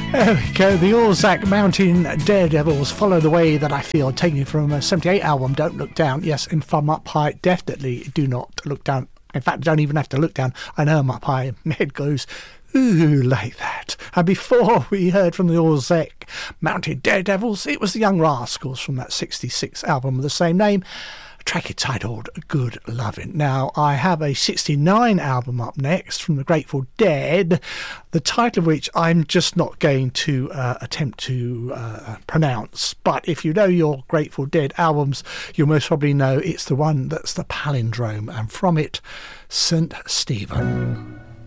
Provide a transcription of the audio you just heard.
There we go, the Orzac Mountain Daredevils, Follow the Way That I Feel, taken from a 78 album, Don't Look Down. Yes, in Thumb Up High, definitely do not look down. In fact, don't even have to look down. I know I'm up high, my head goes, ooh, like that. And before we heard from the Orzac Mountain Daredevils, it was the Young Rascals from that 66 album of the same name, a track entitled Good Lovin'. Now, I have a 69 album up next from the Grateful Dead, the title of which I'm just not going to attempt to pronounce. But if you know your Grateful Dead albums, you'll most probably know it's the one that's the palindrome, and from it, St. Stephen.